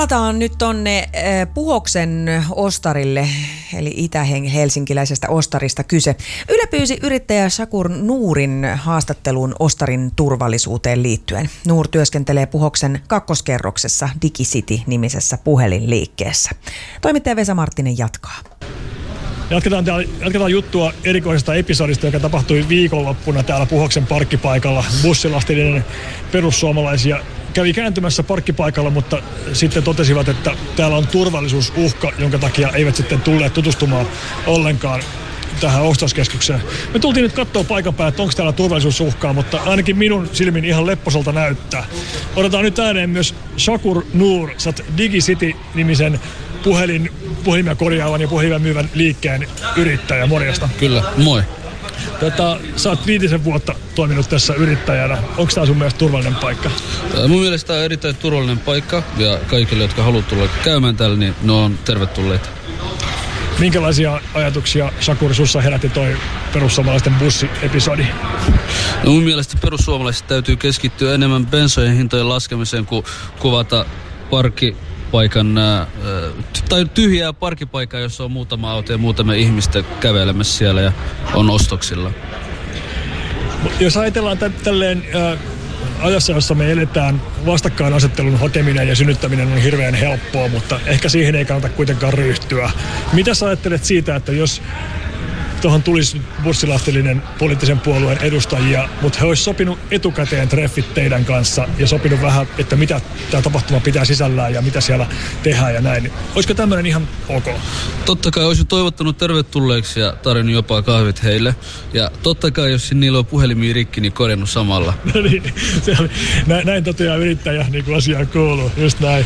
Palataan nyt tonne Puhoksen ostarille, eli itä-helsinkiläisestä ostarista kyse. Yle pyysi yrittäjä Shakur Noorin haastatteluun ostarin turvallisuuteen liittyen. Noor työskentelee Puhoksen kakkoskerroksessa DigiCity-nimisessä puhelinliikkeessä. Toimittaja Vesa Marttinen jatkaa. Jatketaan juttua erikoisesta episodista, joka tapahtui viikonloppuna täällä Puhoksen parkkipaikalla. Bussilastillinen perussuomalaisia kävi kääntymässä parkkipaikalla, mutta sitten totesivat, että täällä on turvallisuusuhka, jonka takia eivät sitten tulleet tutustumaan ollenkaan tähän ostoskeskukseen. Me tultiin nyt katsoa paikan päälle, että onko täällä turvallisuusuhkaa, mutta ainakin minun silmin ihan lepposalta näyttää. Otetaan nyt ääneen myös Shakur Noor, sä oot DigiCity-nimisen puhelimia korjaavan ja puhelimia myyvän liikkeen yrittäjä. Morjesta. Kyllä, moi. Sä oot 5 vuotta toiminut tässä yrittäjänä. Onko tää sun mielestä turvallinen paikka? Mun mielestä tää on erittäin turvallinen paikka ja kaikille, jotka haluaa tulla käymään täällä, niin ne on tervetulleita. Minkälaisia ajatuksia, Shakur, sussa herätti toi perussuomalaisten bussiepisodi? No mun mielestä perussuomalaiset täytyy keskittyä enemmän bensojen hintojen laskemiseen kuin kuvata parkkipaikan tai tyhjää parkkipaikkaa, jossa on muutama auto ja muutama ihmistä kävelemässä siellä ja on ostoksilla. Jos ajatellaan tälleen ajassa, jossa me eletään, vastakkainasettelun hakeminen ja synnyttäminen on hirveän helppoa, mutta ehkä siihen ei kannata kuitenkaan ryhtyä. Mitä sä ajattelet siitä, että jos tuohon tulisi bussilastillinen poliittisen puolueen edustajia, mutta he olisi sopinut etukäteen treffit teidän kanssa ja sopinut vähän, että mitä tämä tapahtuma pitää sisällään ja mitä siellä tehdään ja näin. Olisiko tämmöinen ihan ok? Totta kai olisin toivottanut tervetulleeksi ja tarjonnut jopa kahvit heille. Ja totta kai, jos niillä on puhelimia rikki, niin korjannut samalla. No niin, näin toteaa yrittäjä, niin kuin asiaan kuuluu. Just näin.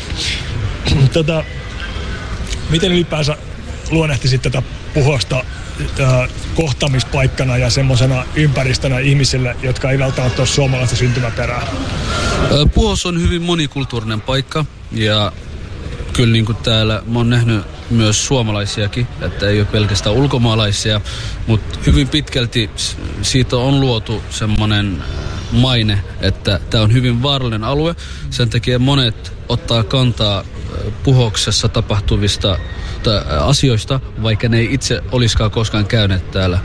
Miten ylipäänsä luonnehtisit tätä Puhosta kohtaamispaikkana ja semmoisena ympäristönä ihmisille, jotka ei välttämättä ole suomalaista syntymäperää? Puhos on hyvin monikulttuurinen paikka ja kyllä niin kuin täällä mä oon nähnyt myös suomalaisiakin, että ei ole pelkästään ulkomaalaisia, mutta hyvin pitkälti siitä on luotu semmoinen maine, että tämä on hyvin vaarallinen alue. Sen takia monet ottaa kantaa Puhoksessa tapahtuvista asioista, vaikka ne ei itse olisikaan koskaan käyneet täällä.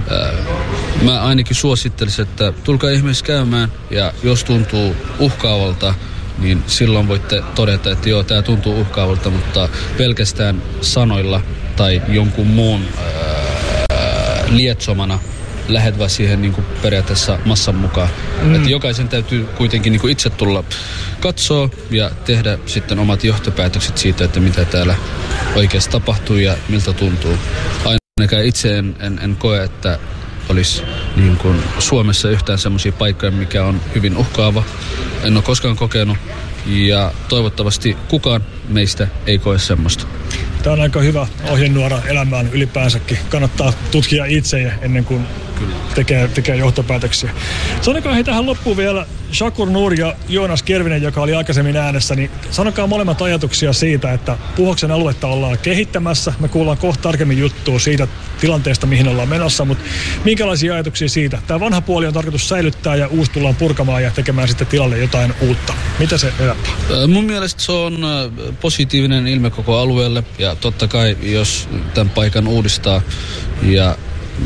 Mä ainakin suosittelisin, että tulkaa ihmeessä käymään ja jos tuntuu uhkaavalta, niin silloin voitte todeta, että joo, tää tuntuu uhkaavalta, mutta pelkästään sanoilla tai jonkun muun lietsomana lähet vaan siihen niin kuin periaatteessa massan mukaan. Että jokaisen täytyy kuitenkin niin kuin itse tulla katsoa ja tehdä sitten omat johtopäätökset siitä, että mitä täällä oikeasti tapahtuu ja miltä tuntuu. Ainakaan itse en koe, että olisi niin kuin Suomessa yhtään semmoisia paikkoja, mikä on hyvin uhkaava. En ole koskaan kokenut ja toivottavasti kukaan meistä ei koe semmoista. Tämä on aika hyvä ohjenuora elämään ylipäänsäkin. Kannattaa tutkia itse ennen kuin tekee johtopäätöksiä. Sanokaa hei tähän loppuun vielä Shakur Noor ja Joonas Kervinen, joka oli aikaisemmin äänessä, niin sanokaa molemmat ajatuksia siitä, että Puhoksen aluetta ollaan kehittämässä. Me kuullaan kohta tarkemmin juttua siitä tilanteesta, mihin ollaan menossa, mutta minkälaisia ajatuksia siitä? Tämä vanha puoli on tarkoitus säilyttää ja uusi tullaan purkamaan ja tekemään sitten tilalle jotain uutta. Mitä se herättää? Mun mielestä se on positiivinen ilme koko alueelle ja totta kai jos tämän paikan uudistaa ja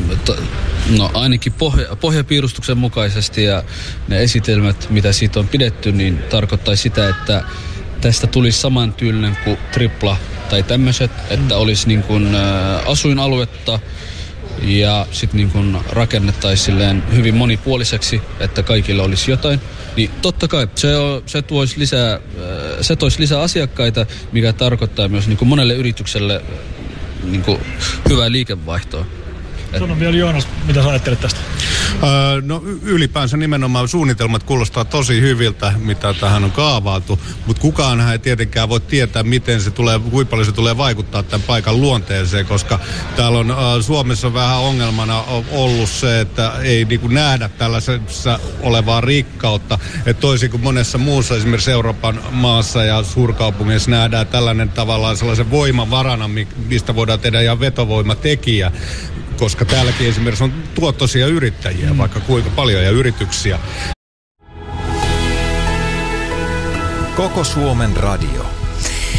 ainakin pohjapiirustuksen mukaisesti ja ne esitelmät, mitä siitä on pidetty, niin tarkoittaa sitä, että tästä tulisi samantyylinen kuin Tripla tai tämmöiset, että olisi niin kuin asuinaluetta ja sitten niin kuin rakennettaisiin silleen hyvin monipuoliseksi, että kaikilla olisi jotain. Niin totta kai se toisi lisää asiakkaita, mikä tarkoittaa myös niin kuin monelle yritykselle niin kuin hyvää liikevaihtoa. Sano vielä Joonas, mitä sä ajattelet tästä? No ylipäänsä nimenomaan suunnitelmat kuulostaa tosi hyviltä, mitä tähän on kaavailtu, mutta kukaanhan ei tietenkään voi tietää, miten se tulee, kuinka paljon se tulee vaikuttaa tämän paikan luonteeseen, koska täällä on Suomessa vähän ongelmana ollut se, että ei niin kuin nähdä tällaisessa olevaa rikkautta, että toisin kuin monessa muussa esimerkiksi Euroopan maassa ja suurkaupungeissa nähdään tällainen tavallaan sellaisen voimavarana, mistä voidaan tehdä ihan vetovoimatekijä, koska täälläkin esimerkiksi on tuottoisia yrittäjiä, vaikka kuinka paljon, ja yrityksiä. Koko Suomen radio.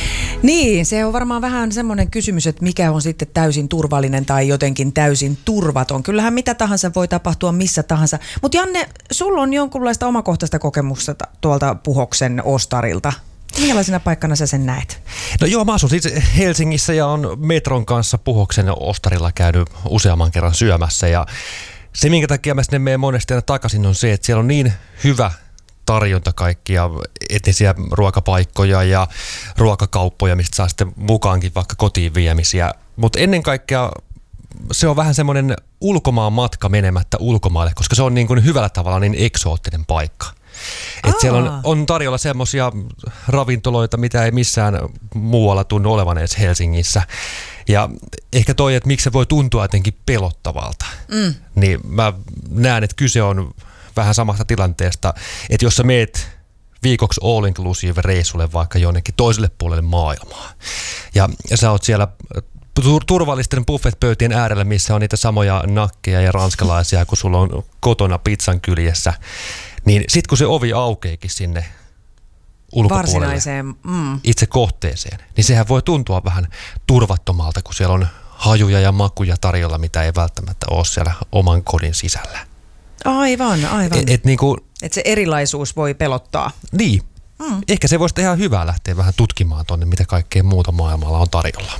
Niin, se on varmaan vähän semmoinen kysymys, että mikä on sitten täysin turvallinen tai jotenkin täysin turvaton. Kyllähän mitä tahansa voi tapahtua missä tahansa. Mutta Janne, sulla on jonkunlaista omakohtaista kokemusta tuolta Puhoksen ostarilta. Millaisena paikkana sä sen näet? No joo, mä asun siis Helsingissä ja on metron kanssa Puhoksen ostarilla käynyt useamman kerran syömässä. Ja se, minkä takia mä sinne menen monesti aina takaisin, on se, että siellä on niin hyvä tarjonta kaikkia etnisiä ruokapaikkoja ja ruokakauppoja, mistä saa sitten mukaankin vaikka kotiin viemisiä. Mutta ennen kaikkea se on vähän semmoinen ulkomaan matka menemättä ulkomaille, koska se on niin kuin hyvällä tavalla niin eksoottinen paikka. Et siellä on tarjolla semmoisia ravintoloita, mitä ei missään muualla tunnu olevan edes Helsingissä. Ja ehkä toi, että miksi se voi tuntua jotenkin pelottavalta, niin mä näen, että kyse on vähän samasta tilanteesta, että jos sä meet viikoksi all-inclusive reissulle vaikka jonnekin toiselle puolelle maailmaa, ja sä oot siellä turvallisten buffetpöytien äärellä, missä on niitä samoja nakkeja ja ranskalaisia, kun sulla on kotona pizzan kyljessä, niin sit kun se ovi aukeekin sinne ulkopuolelle itse kohteeseen, niin sehän voi tuntua vähän turvattomalta, kun siellä on hajuja ja makuja tarjolla, mitä ei välttämättä ole siellä oman kodin sisällä. Aivan. Että se erilaisuus voi pelottaa. Niin. Ehkä se voisi ihan hyvää lähteä vähän tutkimaan tonne, mitä kaikkea muuta maailmalla on tarjolla.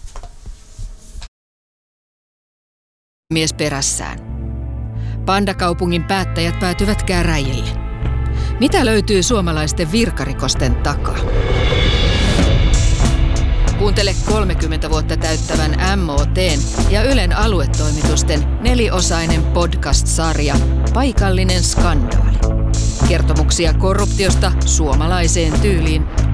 Mies perässään. Pandakaupungin päättäjät päätyvät käräjille. Mitä löytyy suomalaisten virkarikosten takaa? Kuuntele 30 vuotta täyttävän MOT:n ja Ylen aluetoimitusten 4-osainen podcast-sarja Paikallinen skandaali. Kertomuksia korruptiosta suomalaiseen tyyliin